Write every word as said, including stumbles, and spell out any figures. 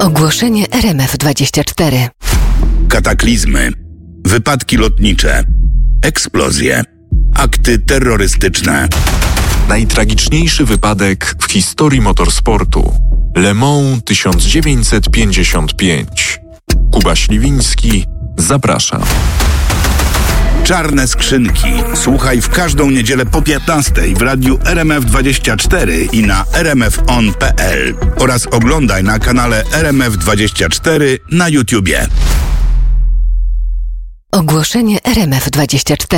Ogłoszenie R M F dwadzieścia cztery. Kataklizmy, wypadki lotnicze, eksplozje, akty terrorystyczne. Najtragiczniejszy wypadek w historii motorsportu. Le Mans tysiąc dziewięćset pięćdziesiąt pięć. Kuba Śliwiński zaprasza. Czarne skrzynki. Słuchaj w każdą niedzielę po piętnastej w radiu R M F dwadzieścia cztery i na r m f on kropka p l oraz oglądaj na kanale R M F dwadzieścia cztery na YouTubie. Ogłoszenie R M F dwadzieścia cztery.